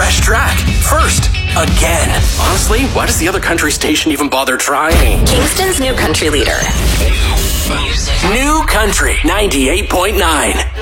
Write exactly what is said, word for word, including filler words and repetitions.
fresh track. First. Again. Honestly, why does the other country station even bother trying? Kingston's new country leader. New Country ninety-eight point nine.